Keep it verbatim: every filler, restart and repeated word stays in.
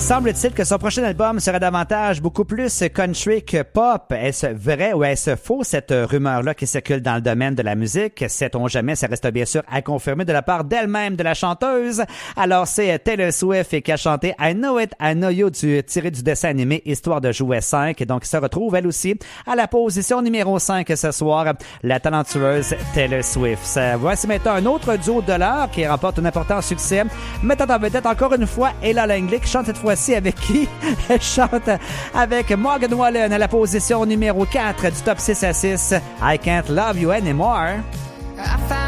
semble-t-il que son prochain album serait davantage beaucoup plus country que pop. Est-ce vrai ou est-ce faux, cette rumeur-là qui circule dans le domaine de la musique? Sait-on jamais? Ça reste bien sûr à confirmer de la part d'elle-même, de la chanteuse. Alors, c'est Taylor Swift qui a chanté I Know It, I Know You, du, tiré du dessin animé Histoire de jouer cinq. Et donc, se retrouve elle aussi à la position numéro cinq ce soir, la talentueuse Taylor Swift. Ça, voici maintenant un autre duo de l'heure qui remporte un important succès, mettant en vedette encore une fois Ella Langley, qui chante cette fois-ci avec qui? Elle chante avec Morgan Wallen à la position numéro quatre du top six à six. I Can't Love You Anymore.